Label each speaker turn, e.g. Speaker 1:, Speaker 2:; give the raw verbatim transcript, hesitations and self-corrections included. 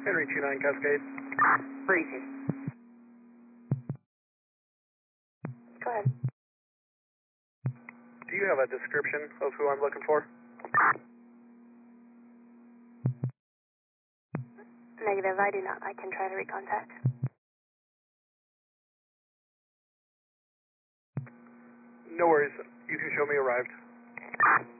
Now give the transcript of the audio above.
Speaker 1: Henry two nine Cascade.
Speaker 2: Breezy. Go ahead.
Speaker 1: Do you have a description of who I'm looking for?
Speaker 2: Negative, I do not. I can try to recontact.
Speaker 1: No worries. You can show me arrived.